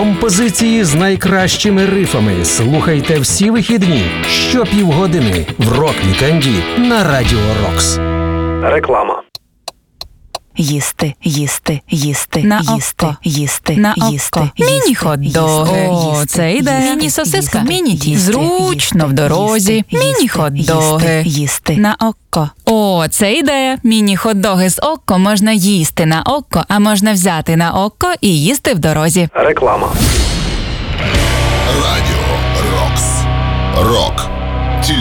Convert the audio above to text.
Композиції з найкращими рифами слухайте всі вихідні щопівгодини в рок-вікенді на Радіо Рокс. Реклама. Їсти, їсти, їсти, на їсти, око, їсти, на їсти, око. їсти, Міні-хот-доги. О, це йде. Міні-сосиска. Міні-тісто. Зручно в дорозі. Міні-хот-доги. Їсти. На око. О, це ідея. Міні-хот-доги з око можна їсти на око, а можна взяти на око і їсти в дорозі. Реклама. Радіо Рокс. Рок